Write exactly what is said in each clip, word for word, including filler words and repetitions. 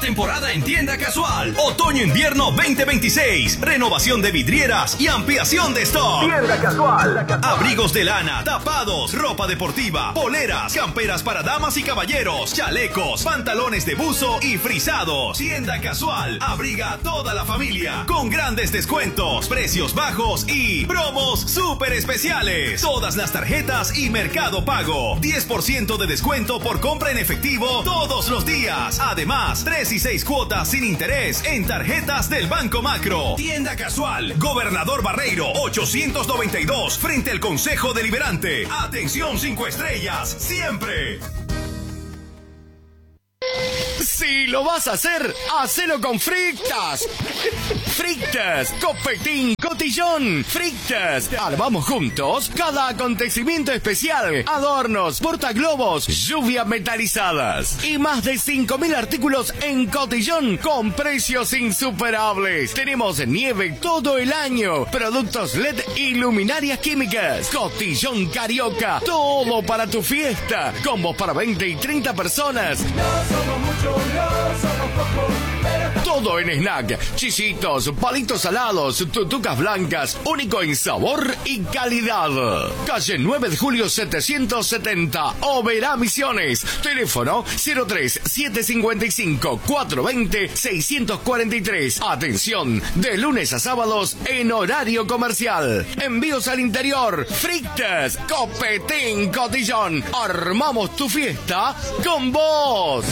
temporada en Tienda Casual. Otoño-invierno veinte veintiséis. Renovación de vidrieras y ampliación de stock. Tienda Casual. Abrigos de lana, tapados, ropa deportiva, poleras, camperas para damas y caballeros, chalecos, pantalones de buzo y frisados. Tienda Casual abriga a toda la familia con grandes descuentos, precios bajos y promos súper especiales. Todas las tarjetas y Mercado Pago. diez por ciento de descuento por compra en efectivo todos los días. Además, tres y seis cuotas sin interés en tarjetas del Banco Macro. Tienda Casual, Gobernador Barreiro, ochocientos noventa y dos, frente al Consejo Deliberante. Atención cinco estrellas, siempre. Si lo vas a hacer, hacelo con Frictas. Frictas, Copetín, Cotillón, Frictas. Armamos juntos cada acontecimiento especial. Adornos, portaglobos, lluvias metalizadas y más de cinco mil artículos en Cotillón con precios insuperables. Tenemos nieve todo el año, productos L E D y luminarias químicas. Cotillón Carioca, todo para tu fiesta. Combos para veinte y treinta personas. No somos muchos, no somos pocos, pero... Todo en snack, chisitos, palitos salados, tutucas blancas, único en sabor y calidad. Calle nueve de julio setecientos setenta, Oberá Misiones. Teléfono cero tres siete cinco cinco cuatro dos cero seis cuatro tres. Atención, de lunes a sábados en horario comercial. Envíos al interior. Frictas, Copetín, Cotillón. Armamos tu fiesta con vos.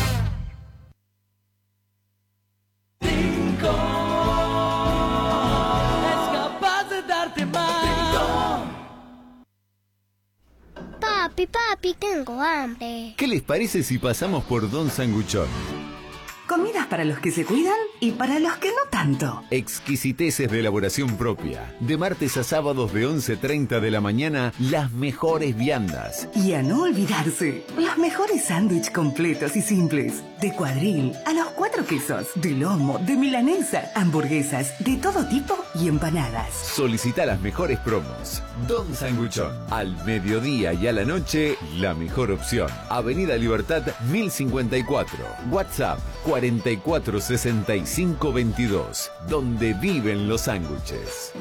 Papi, papi, tengo hambre. ¿Qué les parece si pasamos por Don Sanguchón? Comidas para los que se cuidan y para los que no tanto. Exquisiteces de elaboración propia. De martes a sábados de once treinta de la mañana, las mejores viandas. Y a no olvidarse, los mejores sándwiches completos y simples. De cuadril, a los cuatro quesos, de lomo, de milanesa, hamburguesas, de todo tipo y empanadas. Solicita las mejores promos. Don Sanguchón. Al mediodía y a la noche, la mejor opción. Avenida Libertad mil cincuenta y cuatro. WhatsApp cuarenta y cuatro sesenta y cinco veintidós, donde viven los sándwiches.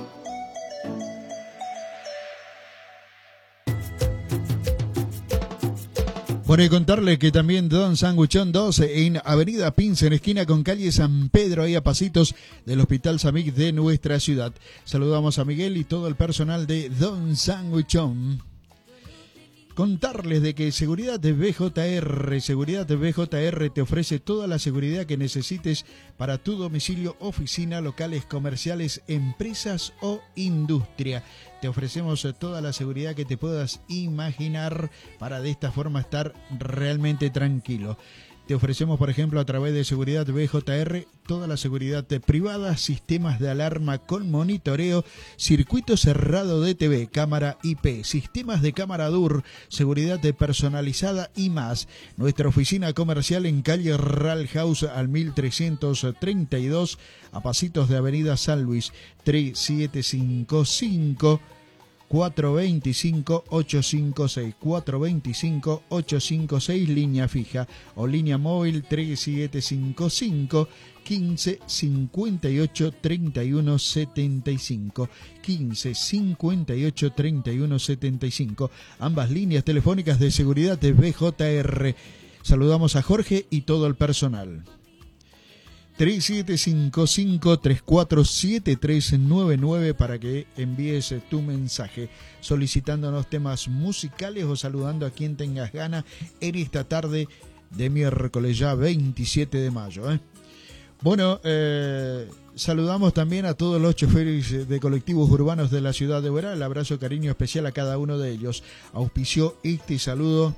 Bueno, y contarle que también Don Sanguchón dos en Avenida Pince, en esquina con calle San Pedro, ahí a pasitos del Hospital Samig de nuestra ciudad. Saludamos a Miguel y todo el personal de Don Sanguchón. Contarles de que Seguridad de B J R, Seguridad de B J R te ofrece toda la seguridad que necesites para tu domicilio, oficina, locales comerciales, empresas o industria. Te ofrecemos toda la seguridad que te puedas imaginar para de esta forma estar realmente tranquilo. Te ofrecemos, por ejemplo, a través de Seguridad B J R, toda la seguridad privada, sistemas de alarma con monitoreo, circuito cerrado de T V, cámara I P, sistemas de cámara D U R, seguridad personalizada y más. Nuestra oficina comercial en calle Ral House al mil trescientos treinta y dos, a pasitos de Avenida San Luis, tres siete cinco cinco cuatro dos cinco ocho cinco seis, cuatro dos cinco ocho cinco seis, línea fija o línea móvil tres siete cinco cinco quince cincuenta y ocho treinta y uno setenta y cinco, quince cincuenta y ocho treinta y uno setenta y cinco, ambas líneas telefónicas de Seguridad de B J R. Saludamos a Jorge y todo el personal. tres siete cinco cinco tres cuatro siete tres nueve nueve para que envíes tu mensaje solicitándonos temas musicales o saludando a quien tengas gana en esta tarde de miércoles ya veintisiete de mayo. ¿eh? Bueno, eh, saludamos también a todos los choferes de colectivos urbanos de la ciudad de Oberá. El abrazo, cariño especial a cada uno de ellos. Auspició este saludo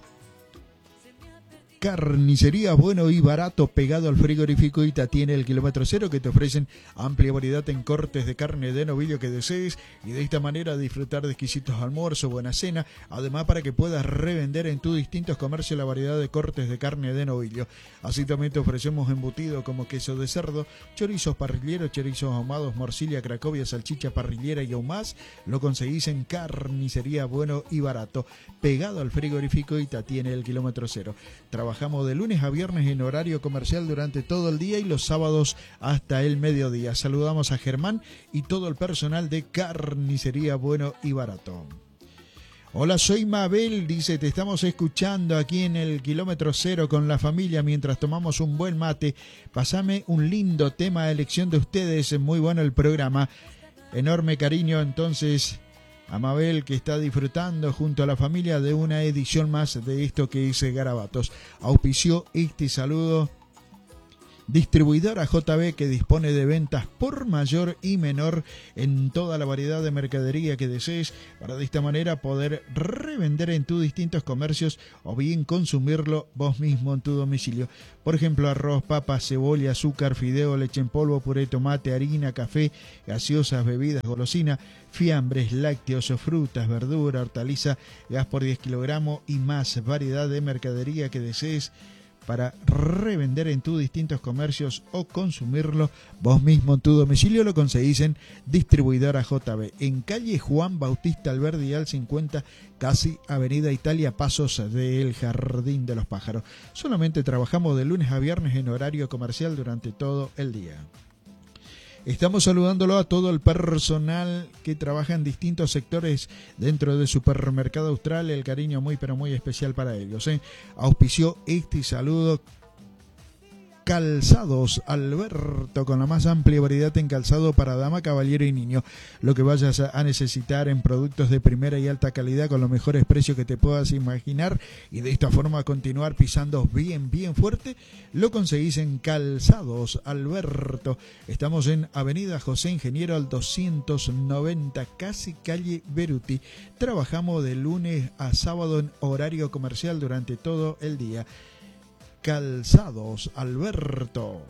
Carnicería Bueno y Barato, pegado al frigorífico Ita, tiene el kilómetro cero, que te ofrecen amplia variedad en cortes de carne de novillo que desees y de esta manera disfrutar de exquisitos almuerzos, buena cena, además para que puedas revender en tus distintos comercios la variedad de cortes de carne de novillo. Así también te ofrecemos embutido como queso de cerdo, chorizos parrilleros, chorizos ahumados, morcilla, cracovia, salchicha parrillera y aún más. Lo conseguís en Carnicería Bueno y Barato, pegado al frigorífico Ita, tiene el kilómetro cero. Trabaja trabajamos de lunes a viernes en horario comercial durante todo el día y los sábados hasta el mediodía. Saludamos a Germán y todo el personal de Carnicería Bueno y Barato. Hola, soy Mabel, dice, te estamos escuchando aquí en el kilómetro cero con la familia mientras tomamos un buen mate. Pasame un lindo tema de elección de ustedes, muy bueno el programa. Enorme cariño entonces a Mabel, que está disfrutando junto a la familia de una edición más de esto que dice Garabatos. Auspició este saludo. Distribuidora J B, que dispone de ventas por mayor y menor en toda la variedad de mercadería que desees, para de esta manera poder revender en tus distintos comercios o bien consumirlo vos mismo en tu domicilio. Por ejemplo, arroz, papas, cebolla, azúcar, fideo, leche en polvo, puré de tomate, harina, café, gaseosas, bebidas, golosina, fiambres, lácteos, frutas, verdura, hortaliza, gas por diez kilogramos y más variedad de mercadería que desees para revender en tus distintos comercios o consumirlo vos mismo en tu domicilio. Lo conseguís en Distribuidora J B, en calle Juan Bautista Alberdi al cincuenta, casi Avenida Italia, pasos del Jardín de los Pájaros. Solamente trabajamos de lunes a viernes en horario comercial durante todo el día. Estamos saludándolo a todo el personal que trabaja en distintos sectores dentro del Supermercado Austral. El cariño muy pero muy especial para ellos, ¿eh? Auspició este saludo Calzados Alberto, con la más amplia variedad en calzado para dama, caballero y niño. Lo que vayas a necesitar en productos de primera y alta calidad con los mejores precios que te puedas imaginar, y de esta forma continuar pisando bien, bien fuerte, lo conseguís en Calzados Alberto. Estamos en Avenida José Ingeniero al doscientos noventa, casi calle Beruti. Trabajamos de lunes a sábado en horario comercial durante todo el día. Calzados Alberto.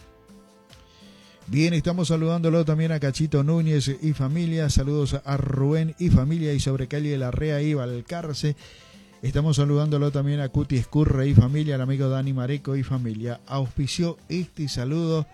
Bien, estamos saludándolo también a Cachito Núñez y familia. Saludos a Rubén y familia, y sobre calle Larrea y Balcarce. Estamos saludándolo también a Cuti Escurre y familia, al amigo Dani Mareco y familia. Auspició este saludo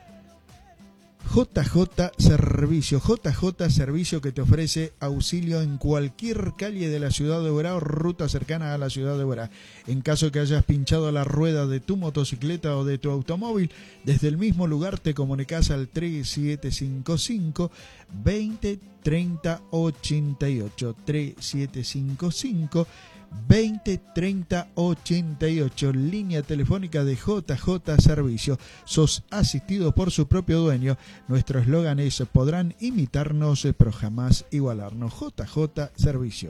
J J Servicio. J J Servicio, que te ofrece auxilio en cualquier calle de la ciudad de Oberá o ruta cercana a la ciudad de Oberá. En caso que hayas pinchado la rueda de tu motocicleta o de tu automóvil, desde el mismo lugar te comunicas al tres siete cinco cinco, veinte, treinta, ochenta y ocho. tres siete cinco cinco, veinte, treinta, ochenta y ocho, línea telefónica de J J Servicio. Sos asistido por su propio dueño. Nuestro eslogan es: podrán imitarnos pero jamás igualarnos. J J Servicio.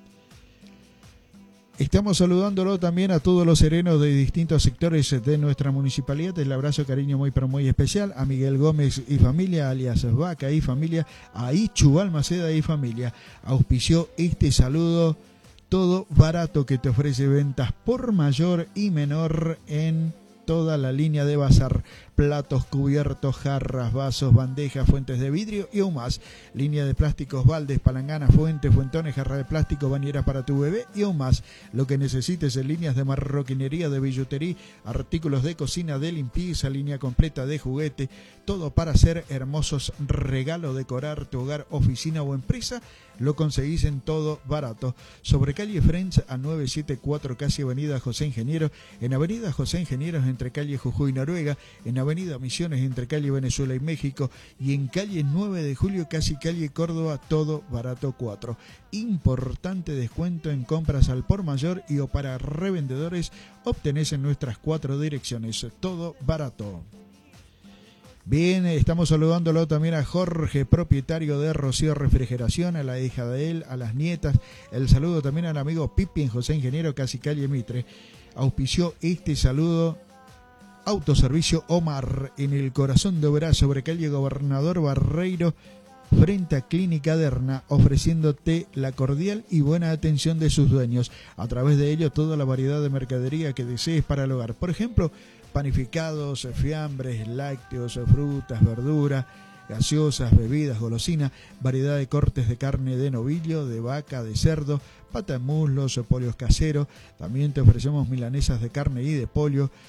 Estamos saludándolo también a todos los serenos de distintos sectores de nuestra municipalidad. El abrazo, cariño muy pero muy especial a Miguel Gómez y familia, alias Vaca y familia, a Ichu Balmaceda y familia. Auspició este saludo Todo Barato, que te ofrece ventas por mayor y menor en toda la línea de bazar: platos, cubiertos, jarras, vasos, bandejas, fuentes de vidrio y aún más. Línea de plásticos, baldes, palanganas, fuentes, fuentones, jarra de plástico, bañeras para tu bebé y aún más. Lo que necesites en líneas de marroquinería, de billutería, artículos de cocina, de limpieza, línea completa de juguete, todo para hacer hermosos regalos, decorar tu hogar, oficina o empresa. Lo conseguís en Todo Barato. Sobre calle French a novecientos setenta y cuatro, casi Avenida José Ingeniero. En Avenida José Ingenieros, entre calle Jujuy y Noruega. En Avenida Misiones, entre calle Venezuela y México. Y en calle nueve de julio, casi calle Córdoba, Todo Barato cuatro. Importante descuento en compras al por mayor y o para revendedores. Obtenés en nuestras cuatro direcciones. Todo Barato. Bien, estamos saludándolo también a Jorge, propietario de Rocío Refrigeración, a la hija de él, a las nietas. El saludo también al amigo Pipi en José Ingeniero, casi calle Mitre. Auspició este saludo Autoservicio Omar, en el corazón de Oberá, sobre calle Gobernador Barreiro, frente a Clínica Derna, ofreciéndote la cordial y buena atención de sus dueños. A través de ello, toda la variedad de mercadería que desees para el hogar. Por ejemplo, panificados, fiambres, lácteos, frutas, verduras, gaseosas, bebidas, golosinas, variedad de cortes de carne de novillo, de vaca, de cerdo, pata de muslos, pollos caseros. También te ofrecemos milanesas de carne y de pollo,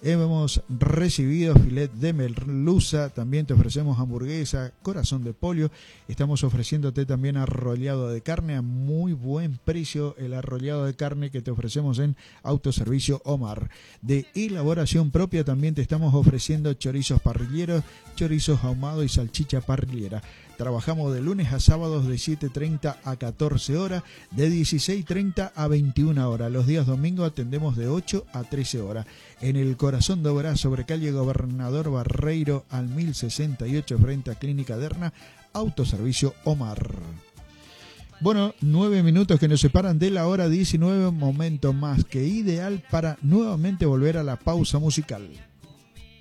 hemos recibido filet de merluza, también te ofrecemos hamburguesa, corazón de pollo, estamos ofreciéndote también arrollado de carne a muy buen precio, el arrollado de carne que te ofrecemos en Autoservicio Omar. De elaboración propia también te estamos ofreciendo chorizos parrilleros, chorizos ahumados y salchicha parrillera. Trabajamos de lunes a sábados de siete treinta a catorce horas, de dieciséis treinta a veintiuna horas. Los días domingos atendemos de ocho a trece horas. En el corazón de Oberá, sobre calle Gobernador Barreiro al mil sesenta y ocho, frente a Clínica Derna, Autoservicio Omar. Bueno, nueve minutos que nos separan de la hora diecinueve, momento más que ideal para nuevamente volver a la pausa musical.